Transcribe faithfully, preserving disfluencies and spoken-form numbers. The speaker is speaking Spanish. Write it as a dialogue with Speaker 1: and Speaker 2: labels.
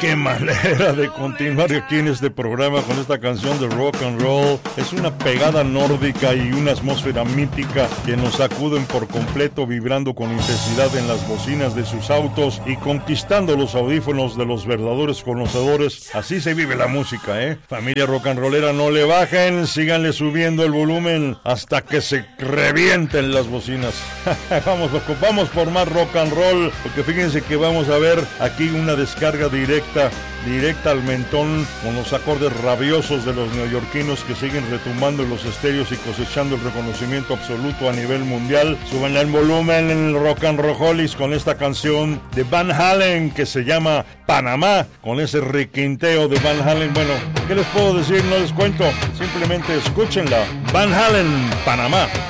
Speaker 1: Qué manera de continuar aquí en este programa con esta canción de rock and roll. Es una pegada nórdica y una atmósfera mítica que nos sacuden por completo, vibrando con intensidad en las bocinas de sus autos y conquistando los audífonos de los verdaderos conocedores. Así se vive la música, ¿eh? Familia rock and rollera, no le bajen, síganle subiendo el volumen hasta que se revienten las bocinas. Vamos, vamos por más rock and roll, porque fíjense que vamos a ver aquí una descarga directa directa al mentón con los acordes rabiosos de los neoyorquinos que siguen retumbando en los estéreos y cosechando el reconocimiento absoluto a nivel mundial. Suban el volumen en el Rock and Rollies con esta canción de Van Halen que se llama Panamá, con ese requinteo de Van Halen. Bueno, ¿qué les puedo decir? No les cuento, simplemente escúchenla. Van Halen, Panamá.